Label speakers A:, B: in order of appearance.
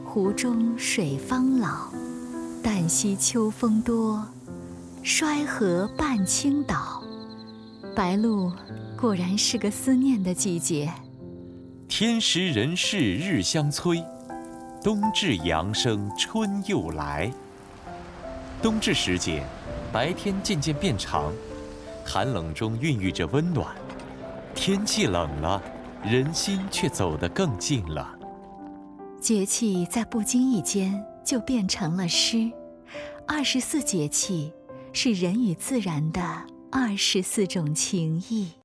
A: 湖中水方老，旦夕秋风多，衰河半倾倒。白露果然是个思念的季节。
B: 天时人事日相催，冬至阳生春又来。冬至时节，白天渐渐变长，寒冷中孕育着温暖。天气冷了，人心却走得更近了。
A: 节气在不经意间就变成了诗。24节气是人与自然的24种情谊。